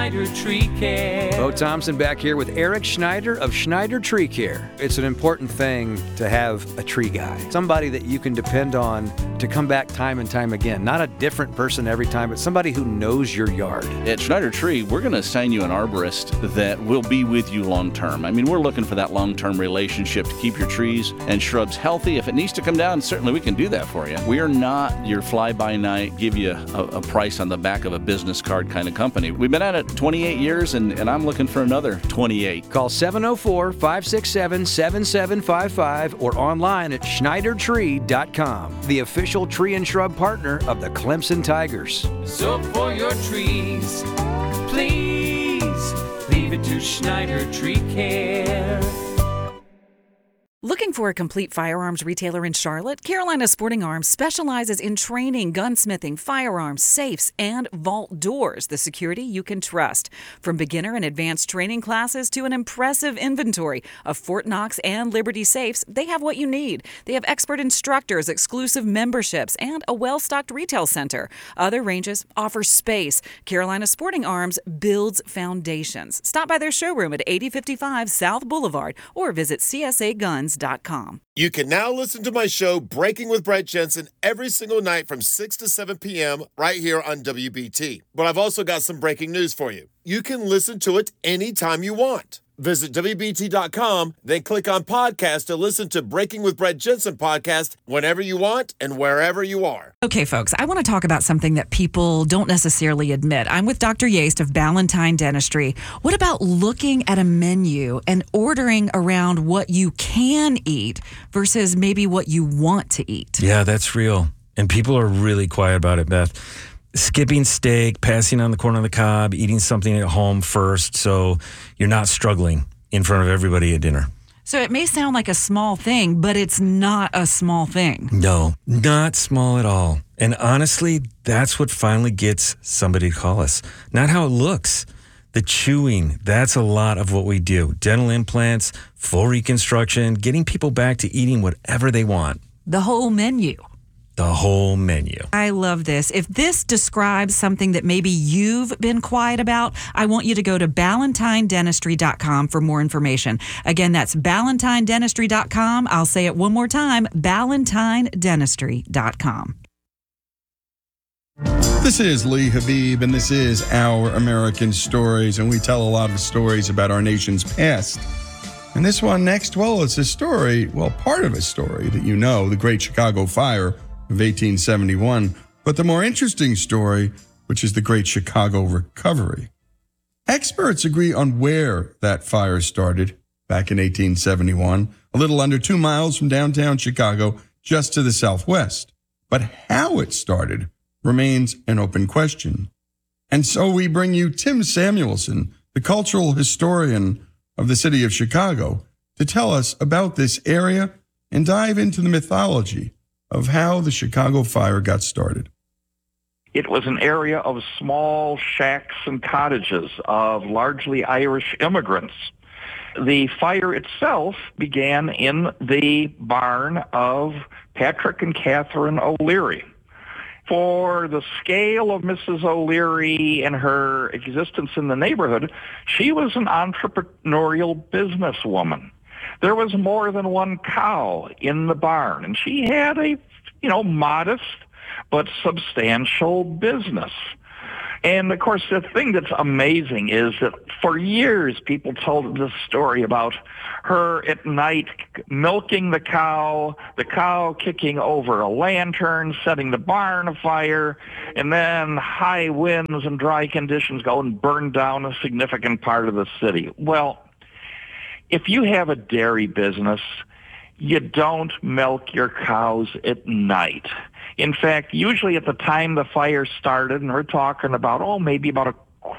Schneider Tree Care. Bo Thompson back here with Eric Schneider of Schneider Tree Care. It's an important thing to have a tree guy, somebody that you can depend on to come back time and time again. Not a different person every time, but somebody who knows your yard. At Schneider Tree, we're going to assign you an arborist that will be with you long term. I mean, we're looking for that long-term relationship to keep your trees and shrubs healthy. If it needs to come down, certainly we can do that for you. We are not your fly-by-night, give you a price on the back of a business card kind of company. We've been at it 28 years, and I'm looking for another 28. Call 704-567-7755 or online at SchneiderTree.com, the official tree and shrub partner of the Clemson Tigers. So for your trees, please leave it to Schneider Tree Care. Looking for a complete firearms retailer in Charlotte? Carolina Sporting Arms specializes in training, gunsmithing, firearms, safes, and vault doors, the security you can trust. From beginner and advanced training classes to an impressive inventory of Fort Knox and Liberty safes, they have what you need. They have expert instructors, exclusive memberships, and a well-stocked retail center. Other ranges offer space. Carolina Sporting Arms builds foundations. Stop by their showroom at 8055 South Boulevard or visit CSAGuns.com. You can now listen to my show, Breaking with Brett Jensen, every single night from 6 to 7 p.m. right here on WBT. But I've also got some breaking news for you. You can listen to it anytime you want. Visit WBT.com, then click on podcast to listen to Breaking with Brett Jensen podcast whenever you want and wherever you are. Okay, folks, I want to talk about something that people don't necessarily admit. I'm with Dr. Yaste of Ballantine Dentistry. What about looking at a menu and ordering around what you can eat versus maybe what you want to eat? Yeah, that's real. And people are really quiet about it, Beth. Skipping steak, passing on the corn on the cob, eating something at home first so you're not struggling in front of everybody at dinner. So it may sound like a small thing, but it's not a small thing. No, not small at all. And honestly, that's what finally gets somebody to call us. Not how it looks. The chewing, that's a lot of what we do. Dental implants, full reconstruction, getting people back to eating whatever they want. The whole menu. The whole menu. I love this. If this describes something that maybe you've been quiet about, I want you to go to BallantineDentistry.com for more information. Again, that's BallantineDentistry.com. I'll say it one more time, BallantineDentistry.com. This is Lee Habib, and this is Our American Stories, and we tell a lot of stories about our nation's past. And this one next, well, it's a story, well, part of a story that you know, the Great Chicago Fire of 1871, but the more interesting story, which is the Great Chicago Recovery. Experts agree on where that fire started back in 1871, a little under 2 miles from downtown Chicago, just to the southwest. But how it started remains an open question. And so we bring you Tim Samuelson, the cultural historian of the city of Chicago, to tell us about this area and dive into the mythology of how the Chicago Fire got started. It was an area of small shacks and cottages of largely Irish immigrants. The fire itself began in the barn of Patrick and Catherine O'Leary. For the scale of Mrs. O'Leary and her existence in the neighborhood, she was an entrepreneurial businesswoman. There was more than one cow in the barn, and she had a, modest but substantial business. And, of course, the thing that's amazing is that for years people told this story about her at night milking the cow kicking over a lantern, setting the barn afire, and then high winds and dry conditions go and burn down a significant part of the city. Well, if you have a dairy business, you don't milk your cows at night. In fact, usually at the time the fire started, and we're talking about, maybe about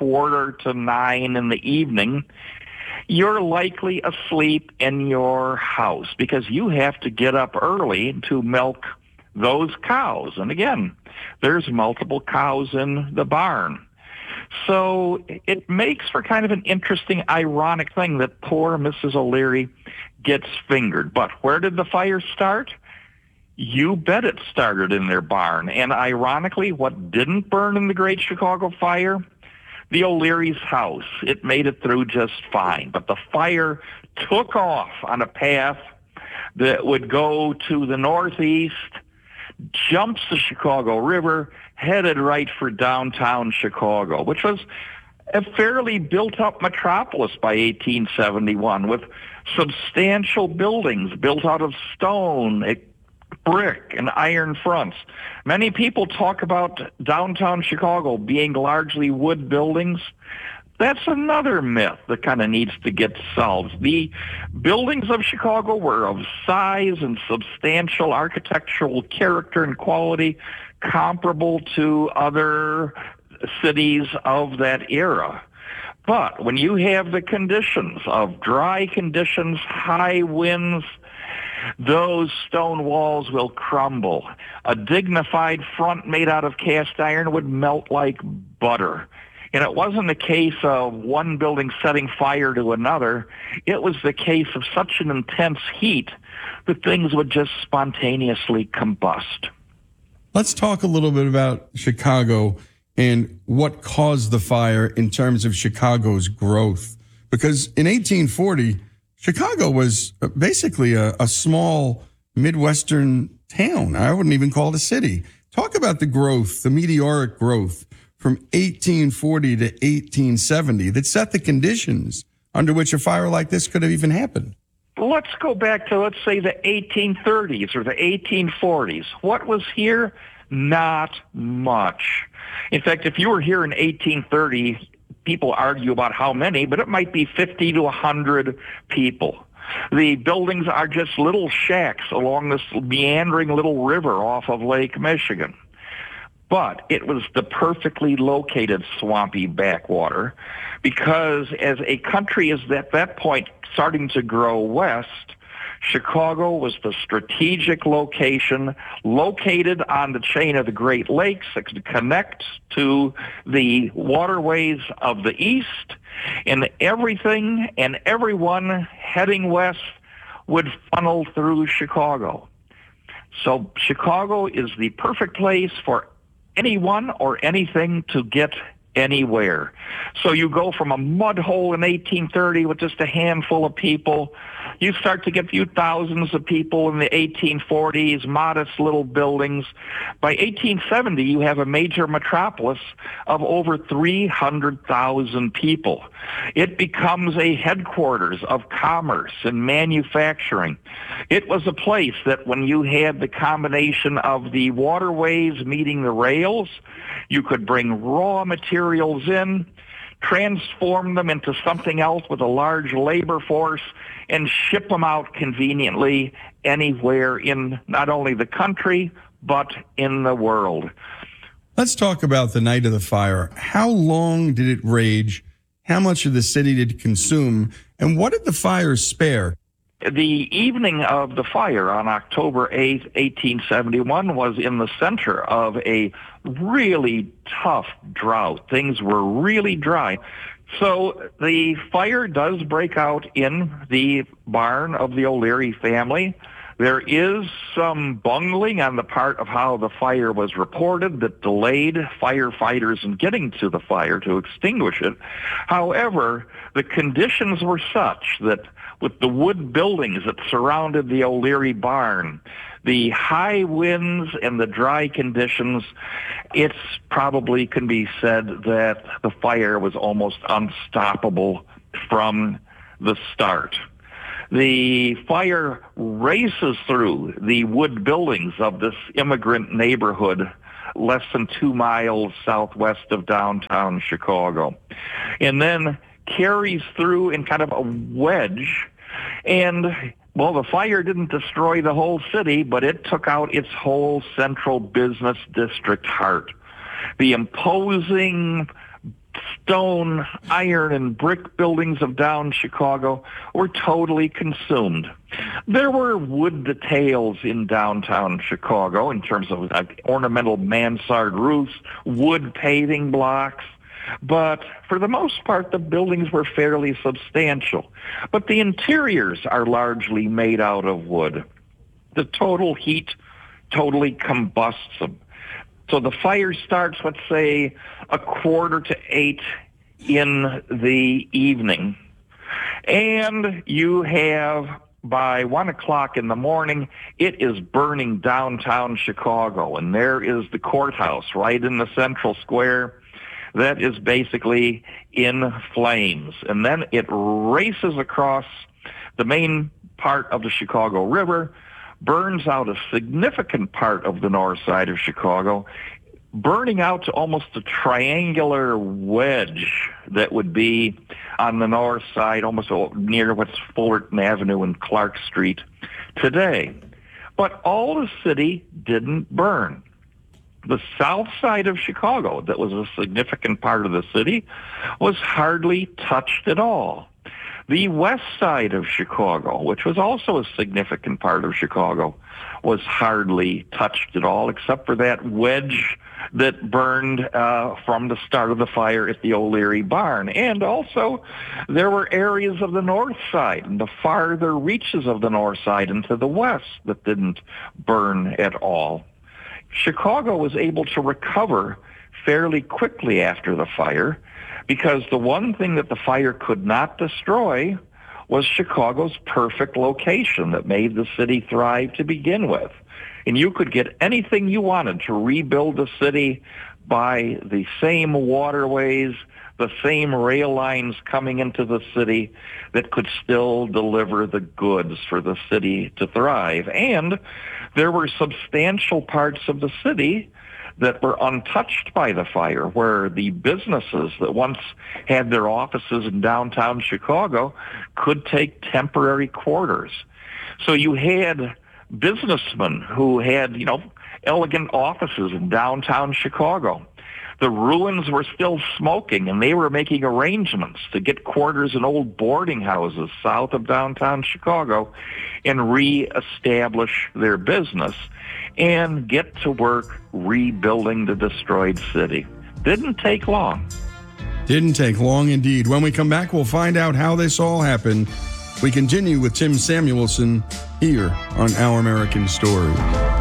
8:45 in the evening, you're likely asleep in your house because you have to get up early to milk those cows. And again, there's multiple cows in the barn. So it makes for kind of an interesting, ironic thing that poor Mrs. O'Leary gets fingered. But where did the fire start? You bet it started in their barn. And ironically, what didn't burn in the Great Chicago Fire? the O'Leary's house. It made it through just fine, but the fire took off on a path that would go to the northeast, jumps the Chicago River, headed right for downtown Chicago, which was a fairly built-up metropolis by 1871 with substantial buildings built out of stone, brick, and iron fronts. Many people talk about downtown Chicago being largely wood buildings. That's another myth that kind of needs to get solved. The buildings of Chicago were of size and substantial architectural character and quality comparable to other cities of that era. But when you have the conditions of dry conditions, high winds, those stone walls will crumble. A dignified front made out of cast iron would melt like butter. And it wasn't a case of one building setting fire to another. It was the case of such an intense heat that things would just spontaneously combust. Let's talk a little bit about Chicago and what caused the fire in terms of Chicago's growth. Because in 1840, Chicago was basically a small Midwestern town. I wouldn't even call it a city. Talk about the growth, the meteoric growth from 1840 to 1870 that set the conditions under which a fire like this could have even happened. Let's go back to, let's say, the 1830s or the 1840s. What was here? Not much. In fact, if you were here in 1830, people argue about how many, but it might be 50 to 100 people. The buildings are just little shacks along this meandering little river off of Lake Michigan. But it was the perfectly located swampy backwater because as a country is at that point starting to grow west, Chicago was the strategic location located on the chain of the Great Lakes that could connect to the waterways of the east, and everything and everyone heading west would funnel through Chicago. So Chicago is the perfect place for anyone or anything to get anywhere. So you go from a mud hole in 1830 with just a handful of people, you start to get a few thousands of people in the 1840s, modest little buildings. By 1870, you have a major metropolis of over 300,000 people. It becomes a headquarters of commerce and manufacturing. It was a place that when you had the combination of the waterways meeting the rails, you could bring raw materials in, transform them into something else with a large labor force, and ship them out conveniently anywhere in not only the country, but in the world. Let's talk about the night of the fire. How long did it rage? How much of the city did it consume? And what did the fire spare? The evening of the fire on October 8th, 1871 was in the center of a really tough drought. Things were really dry. So the fire does break out in the barn of the O'Leary family. There is some bungling on the part of how the fire was reported that delayed firefighters in getting to the fire to extinguish it. However, the conditions were such that with the wood buildings that surrounded the O'Leary barn, the high winds and the dry conditions, it's probably can be said that the fire was almost unstoppable from the start. The fire races through the wood buildings of this immigrant neighborhood less than 2 miles southwest of downtown Chicago, and then carries through in kind of a wedge. And, well, the fire didn't destroy the whole city, but it took out its whole central business district heart. The imposing stone, iron, and brick buildings of down Chicago were totally consumed. There were wood details in downtown Chicago in terms of ornamental mansard roofs, wood paving blocks, but for the most part, the buildings were fairly substantial. But the interiors are largely made out of wood. The total heat totally combusts them. So the fire starts, let's say, 7:45 in the evening. And you have, by 1 o'clock in the morning, it is burning downtown Chicago. And there is the courthouse right in the central square that is basically in flames. And then it races across the main part of the Chicago River, burns out a significant part of the north side of Chicago, burning out to almost a triangular wedge that would be on the north side, almost near what's Fullerton Avenue and Clark Street today. But all the city didn't burn. The south side of Chicago, that was a significant part of the city, was hardly touched at all. The west side of Chicago, which was also a significant part of Chicago, was hardly touched at all, except for that wedge that burned from the start of the fire at the O'Leary barn. And also, there were areas of the north side and the farther reaches of the north side into the west that didn't burn at all. Chicago was able to recover fairly quickly after the fire, because the one thing that the fire could not destroy was Chicago's perfect location that made the city thrive to begin with. And you could get anything you wanted to rebuild the city by the same waterways, the same rail lines coming into the city that could still deliver the goods for the city to thrive. And there were substantial parts of the city that were untouched by the fire, where the businesses that once had their offices in downtown Chicago could take temporary quarters. So you had businessmen who had, elegant offices in downtown Chicago. The ruins were still smoking, and they were making arrangements to get quarters in old boarding houses south of downtown Chicago and reestablish their business and get to work rebuilding the destroyed city. Didn't take long. Didn't take long indeed. When we come back, we'll find out how this all happened. We continue with Tim Samuelson here on Our American Story.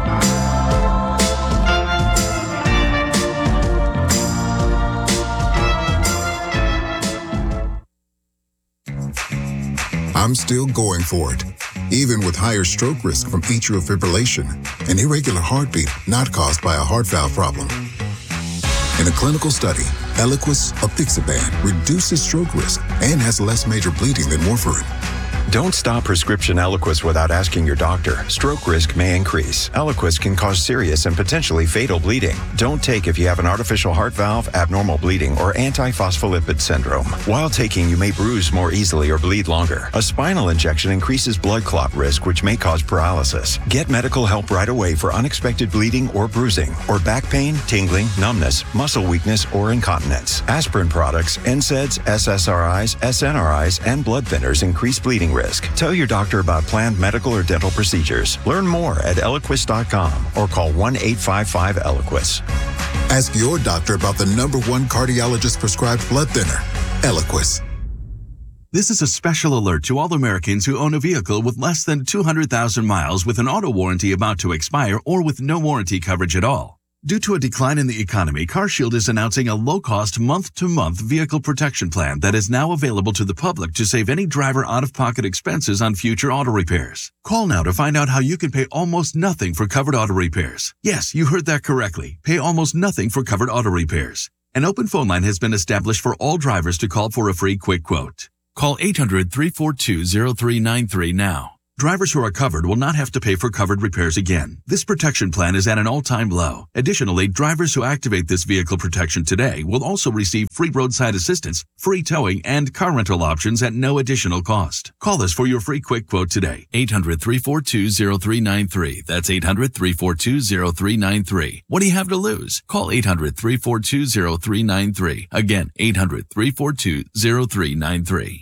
I'm still going for it, even with higher stroke risk from atrial fibrillation, an irregular heartbeat not caused by a heart valve problem. In a clinical study, Eliquis apixaban reduces stroke risk and has less major bleeding than warfarin. Don't stop prescription Eliquis without asking your doctor. Stroke risk may increase. Eliquis can cause serious and potentially fatal bleeding. Don't take if you have an artificial heart valve, abnormal bleeding, or antiphospholipid syndrome. While taking, you may bruise more easily or bleed longer. A spinal injection increases blood clot risk, which may cause paralysis. Get medical help right away for unexpected bleeding or bruising, or back pain, tingling, numbness, muscle weakness, or incontinence. Aspirin products, NSAIDs, SSRIs, SNRIs, and blood thinners increase bleeding risk. Tell your doctor about planned medical or dental procedures. Learn more at Eliquis.com or call 1-855-ELIQUIS. Ask your doctor about the #1 cardiologist prescribed blood thinner, Eliquis. This is a special alert to all Americans who own a vehicle with less than 200,000 miles with an auto warranty about to expire or with no warranty coverage at all. Due to a decline in the economy, CarShield is announcing a low-cost month-to-month vehicle protection plan that is now available to the public to save any driver out-of-pocket expenses on future auto repairs. Call now to find out how you can pay almost nothing for covered auto repairs. Yes, you heard that correctly. Pay almost nothing for covered auto repairs. An open phone line has been established for all drivers to call for a free quick quote. Call 800-342-0393 now. Drivers who are covered will not have to pay for covered repairs again. This protection plan is at an all-time low. Additionally, drivers who activate this vehicle protection today will also receive free roadside assistance, free towing, and car rental options at no additional cost. Call us for your free quick quote today. 800-342-0393. That's 800-342-0393. What do you have to lose? Call 800-342-0393. Again, 800-342-0393.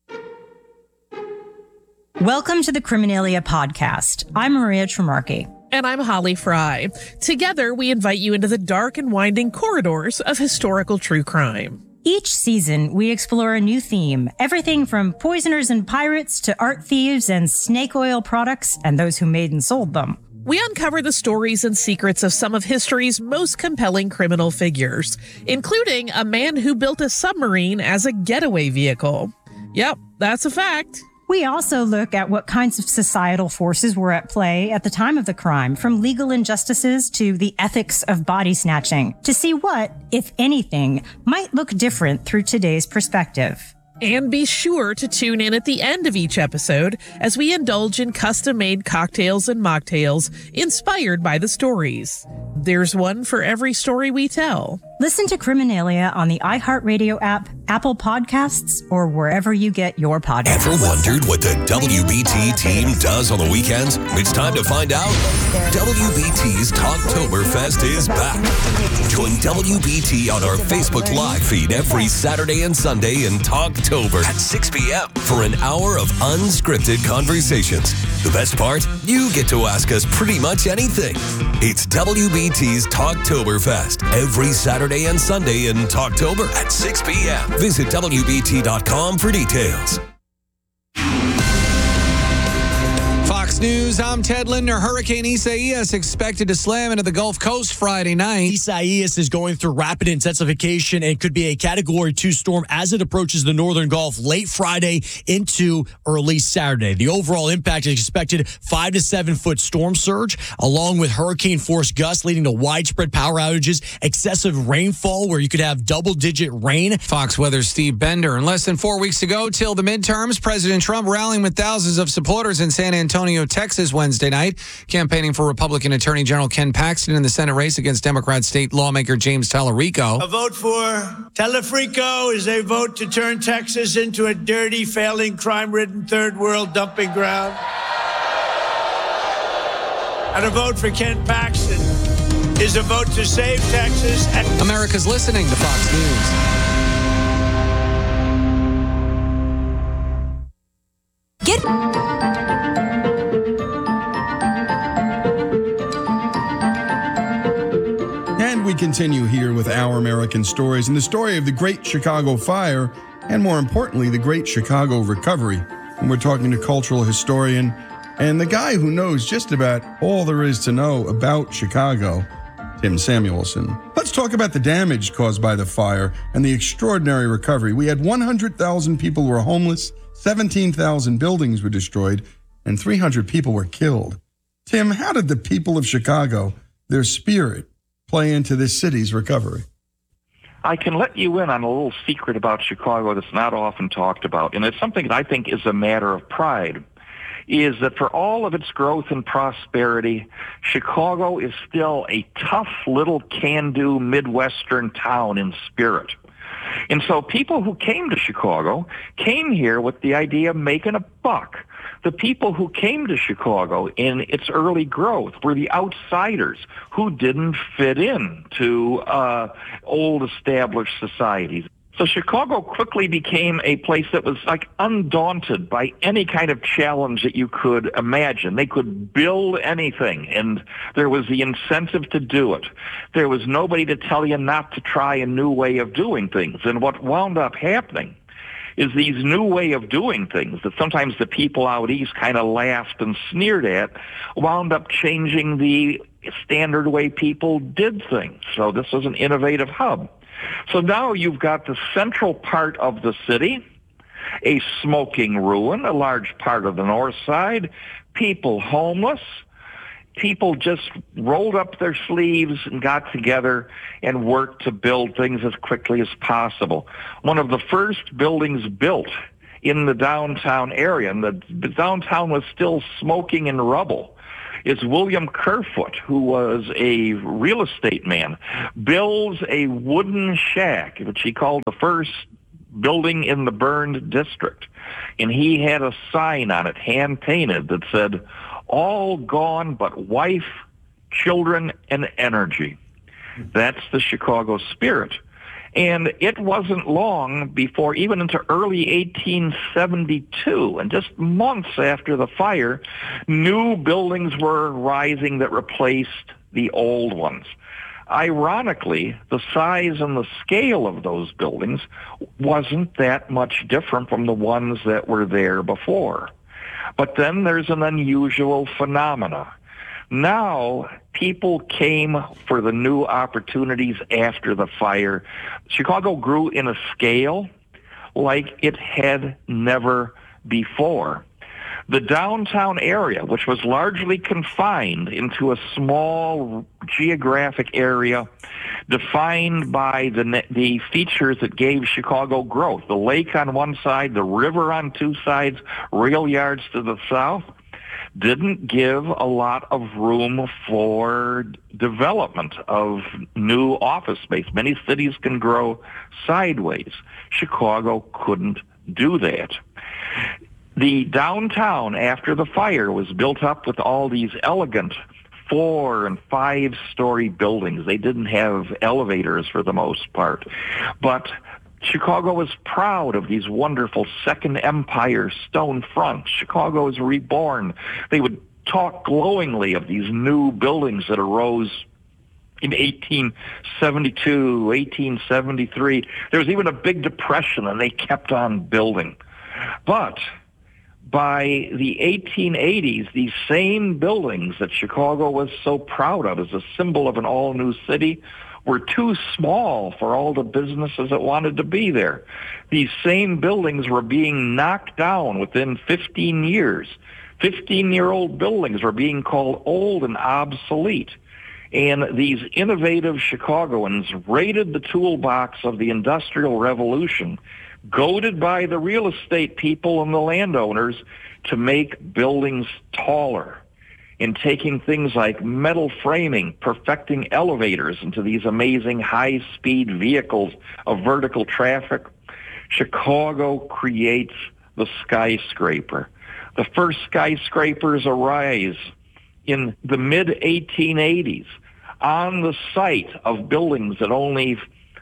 Welcome to the Criminalia podcast. I'm Maria Tremarchi. And I'm Holly Fry. Together, we invite you into the dark and winding corridors of historical true crime. Each season, we explore a new theme, everything from poisoners and pirates to art thieves and snake oil products and those who made and sold them. We uncover the stories and secrets of some of history's most compelling criminal figures, including a man who built a submarine as a getaway vehicle. Yep, that's a fact. We also look at what kinds of societal forces were at play at the time of the crime, from legal injustices to the ethics of body snatching, to see what, if anything, might look different through today's perspective. And be sure to tune in at the end of each episode as we indulge in custom-made cocktails and mocktails inspired by the stories. There's one for every story we tell. Listen to Criminalia on the iHeartRadio app, Apple Podcasts, or wherever you get your podcasts. Ever wondered what the WBT team does on the weekends? It's time to find out. WBT's Talktoberfest is back. Join WBT on our Facebook Live feed every Saturday and Sunday in Talktober at 6 p.m. for an hour of unscripted conversations. The best part? You get to ask us pretty much anything. It's WBT's Talktoberfest every Saturday and Sunday in Talktober at 6 p.m. Visit WBT.com for details. Fox News, I'm Ted Lindner. Hurricane Isaias expected to slam into the Gulf Coast Friday night. Isaias is going through rapid intensification and could be a Category 2 storm as it approaches the northern Gulf late Friday into early Saturday. The overall impact is expected 5 to 7 foot storm surge, along with hurricane force gusts leading to widespread power outages, excessive rainfall where you could have double-digit rain. Fox Weather's Steve Bender. And less than 4 weeks to go till the midterms, President Trump rallying with thousands of supporters in San Antonio, Texas Wednesday night, campaigning for Republican Attorney General Ken Paxton in the Senate race against Democrat state lawmaker James Tallarico. A vote for Tallarico is a vote to turn Texas into a dirty, failing, crime-ridden third world dumping ground. And a vote for Ken Paxton is a vote to save Texas. America's listening to Fox News. And we continue here with Our American Stories and the story of the Great Chicago Fire, and more importantly, the Great Chicago Recovery. And we're talking to cultural historian and the guy who knows just about all there is to know about Chicago, Tim Samuelson. Let's talk about the damage caused by the fire and the extraordinary recovery. We had 100,000 people who were homeless, 17,000 buildings were destroyed, and 300 people were killed. Tim, how did the people of Chicago, their spirit, play into this city's recovery? I can let you in on a little secret about Chicago that's not often talked about, and it's something that I think is a matter of pride, is that for all of its growth and prosperity, Chicago is still a tough little can-do Midwestern town in spirit. And so people who came to Chicago came here with the idea of making a buck. The people who came to Chicago in its early growth were the outsiders who didn't fit in to old established societies. So Chicago quickly became a place that was like undaunted by any kind of challenge that you could imagine. They could build anything, and there was the incentive to do it. There was nobody to tell you not to try a new way of doing things. And what wound up happening is these new way of doing things that sometimes the people out east kind of laughed and sneered at wound up changing the standard way people did things. So this was an innovative hub. So now you've got the central part of the city, a smoking ruin, a large part of the north side, people homeless. People just rolled up their sleeves and got together and worked to build things as quickly as possible. One of the first buildings built in the downtown area, and the downtown was still smoking and rubble, is William Kerfoot, who was a real estate man, builds a wooden shack, which he called the first building in the burned district. And he had a sign on it, hand-painted, that said, "All gone but wife, children, and energy." That's the Chicago spirit. And it wasn't long before, even into early 1872, and just months after the fire, new buildings were rising that replaced the old ones. Ironically, the size and the scale of those buildings wasn't that much different from the ones that were there before. But then there's an unusual phenomena. Now, people came for the new opportunities after the fire. Chicago grew in a scale like it had never before. The downtown area, which was largely confined into a small geographic area defined by the features that gave Chicago growth, the lake on one side, the river on two sides, rail yards to the south, didn't give a lot of room for development of new office space. Many cities can grow sideways. Chicago couldn't do that. The downtown, after the fire, was built up with all these elegant 4- and 5-story buildings. They didn't have elevators for the most part. But Chicago was proud of these wonderful Second Empire stone fronts. Chicago is reborn. They would talk glowingly of these new buildings that arose in 1872, 1873. There was even a big depression, and they kept on building. But by the 1880s, these same buildings that Chicago was so proud of as a symbol of an all-new city were too small for all the businesses that wanted to be there. These same buildings were being knocked down within 15 years. 15-year-old buildings were being called old and obsolete. And these innovative Chicagoans raided the toolbox of the Industrial Revolution, goaded by the real estate people and the landowners to make buildings taller, in taking things like metal framing, perfecting elevators into these amazing high-speed vehicles of vertical traffic. Chicago creates the skyscraper. The first skyscrapers arise in the mid-1880s on the site of buildings that only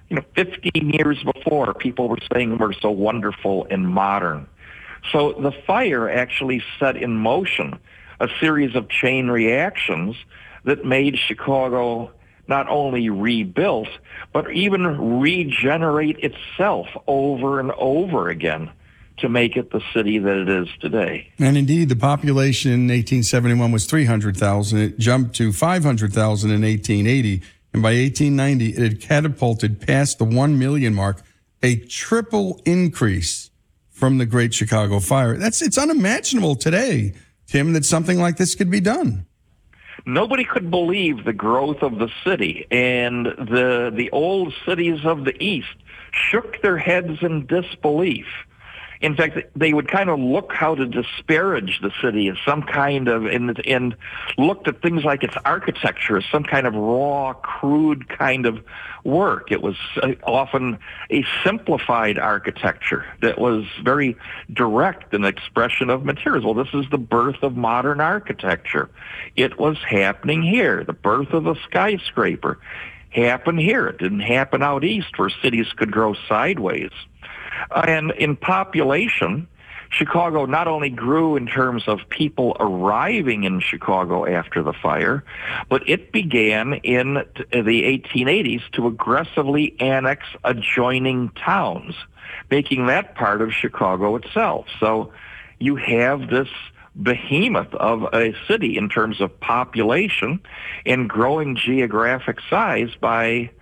15 years before people were saying were so wonderful and modern. So the fire actually set in motion a series of chain reactions that made Chicago not only rebuilt, but even regenerate itself over and over again to make it the city that it is today. And indeed, the population in 1871 was 300,000. It jumped to 500,000 in 1880. And by 1890, it had catapulted past the 1 million mark, a triple increase from the Great Chicago Fire. It's unimaginable today, Tim, that something like this could be done. Nobody could believe the growth of the city, and the old cities of the East shook their heads in disbelief. In fact, they would kind of look how to disparage the city as some kind of, and looked at things like its architecture as some kind of raw, crude kind of work. It was often a simplified architecture that was very direct in expression of materials. Well, this is the birth of modern architecture. It was happening here. The birth of the skyscraper happened here. It didn't happen out east where cities could grow sideways. And in population, Chicago not only grew in terms of people arriving in Chicago after the fire, but it began in the 1880s to aggressively annex adjoining towns, making that part of Chicago itself. So you have this behemoth of a city in terms of population and growing geographic size by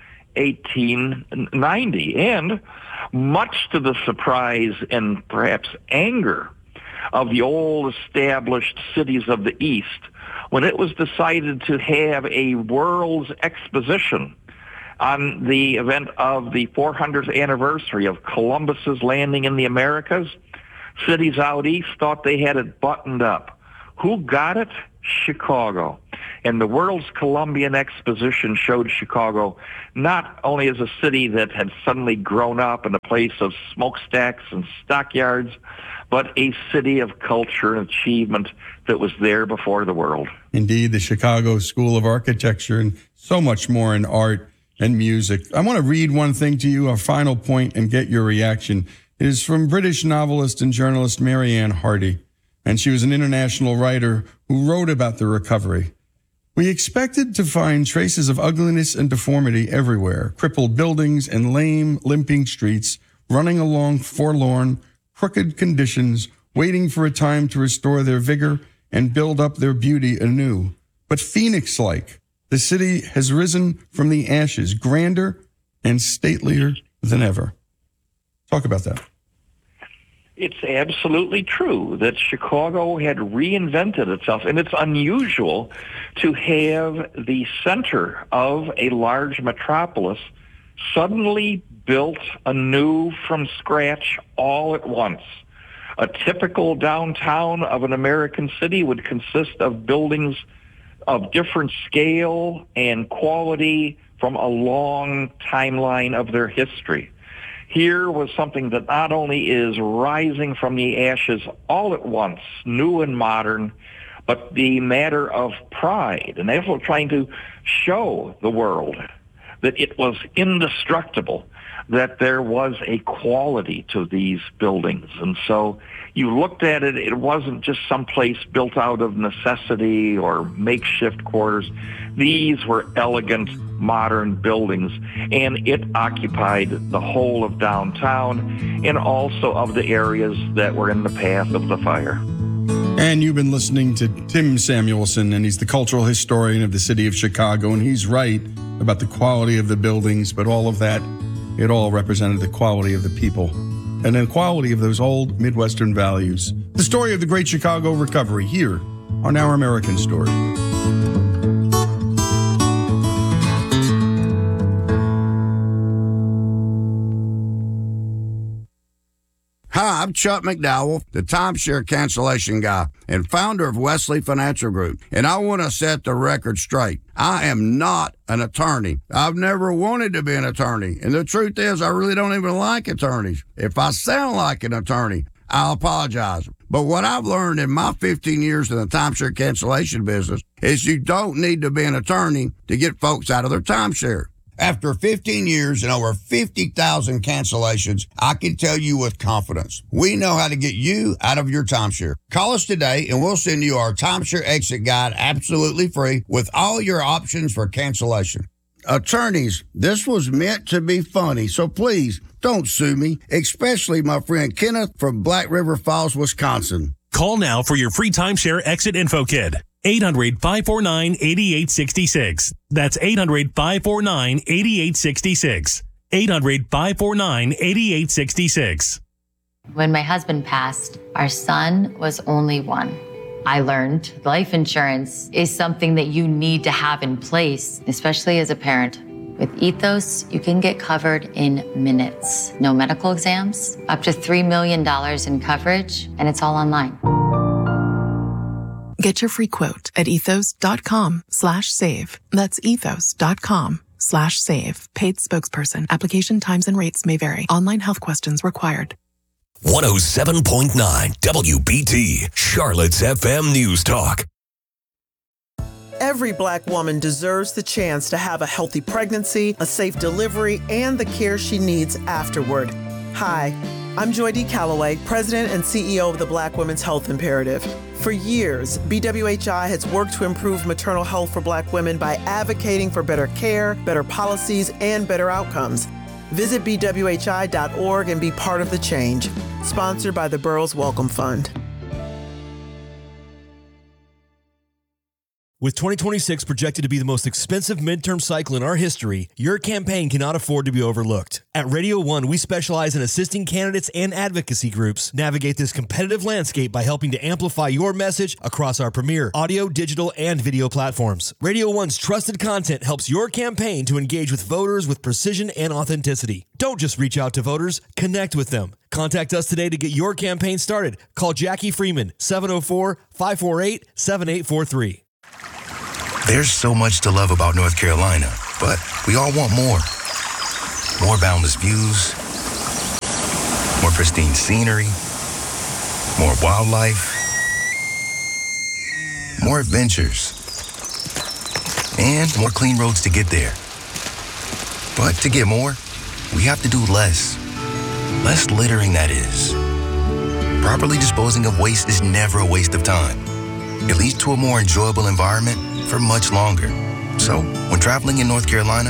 1890. And much to the surprise and perhaps anger of the old established cities of the East, when it was decided to have a world's exposition on the event of the 400th anniversary of Columbus's landing in the Americas, cities out east thought they had it buttoned up. Who got it? Chicago. And the World's Columbian Exposition showed Chicago not only as a city that had suddenly grown up in a place of smokestacks and stockyards, but a city of culture and achievement that was there before the world. Indeed, the Chicago School of Architecture and so much more in art and music. I want to read one thing to you, a final point, and get your reaction. It is from British novelist and journalist Mary Ann Hardy, and she was an international writer who wrote about the recovery. We expected to find traces of ugliness and deformity everywhere, crippled buildings and lame, limping streets, running along forlorn, crooked conditions, waiting for a time to restore their vigor and build up their beauty anew. but Phoenix-like. The city has risen from the ashes, grander and statelier than ever. Talk about that. It's absolutely true that Chicago had reinvented itself, and it's unusual to have the center of a large metropolis suddenly built anew from scratch all at once. A typical downtown of an American city would consist of buildings of different scale and quality from a long timeline of their history. Here was something that not only is rising from the ashes all at once, new and modern, but the matter of pride. And they were trying to show the world that it was indestructible, that there was a quality to these buildings. And so you looked at it, it wasn't just some place built out of necessity or makeshift quarters. These were elegant, modern buildings, and it occupied the whole of downtown and also of the areas that were in the path of the fire. And you've been listening to Tim Samuelson, and he's the cultural historian of the city of Chicago, and he's right about the quality of the buildings, but all of that, it all represented the quality of the people and the quality of those old Midwestern values. The story of the Great Chicago Recovery here on Our American Story. Hi, I'm Chuck McDowell, the timeshare cancellation guy and founder of Wesley Financial Group, and I want to set the record straight. I am not an attorney. I've never wanted to be an attorney, and the truth is I really don't even like attorneys. If I sound like an attorney, I'll apologize. But what I've learned in my 15 years in the timeshare cancellation business is you don't need to be an attorney to get folks out of their timeshare. After 15 years and over 50,000 cancellations, I can tell you with confidence, we know how to get you out of your timeshare. Call us today and we'll send you our timeshare exit guide absolutely free with all your options for cancellation. Attorneys, this was meant to be funny, so please don't sue me, especially my friend Kenneth from Black River Falls, Wisconsin. Call now for your free timeshare exit info kit. 800-549-8866. That's 800-549-8866. 800-549-8866. When my husband passed, our son was only one. I learned life insurance is something that you need to have in place, especially as a parent. With Ethos, you can get covered in minutes. No medical exams, up to $3 million in coverage, and it's all online. Get your free quote at ethos.com/save. That's ethos.com/save. Paid spokesperson. Application times and rates may vary. Online health questions required. 107.9 WBT, Charlotte's FM News Talk. Every Black woman deserves the chance to have a healthy pregnancy, a safe delivery, and the care she needs afterward. Hi, I'm Joy D. Calloway, President and CEO of the Black Women's Health Imperative. For years, BWHI has worked to improve maternal health for Black women by advocating for better care, better policies, and better outcomes. Visit bwhi.org and be part of the change. Sponsored by the Burroughs Welcome Fund. With 2026 projected to be the most expensive midterm cycle in our history, your campaign cannot afford to be overlooked. At Radio 1, we specialize in assisting candidates and advocacy groups navigate this competitive landscape by helping to amplify your message across our premier audio, digital, and video platforms. Radio 1's trusted content helps your campaign to engage with voters with precision and authenticity. Don't just reach out to voters, connect with them. Contact us today to get your campaign started. Call Jackie Freeman, 704-548-7843. There's so much to love about North Carolina, but we all want more. More boundless views, more pristine scenery, more wildlife, more adventures, and more clean roads to get there. But to get more, we have to do less. Less littering, that is. Properly disposing of waste is never a waste of time. It leads to a more enjoyable environment for much longer. So, when traveling in North Carolina,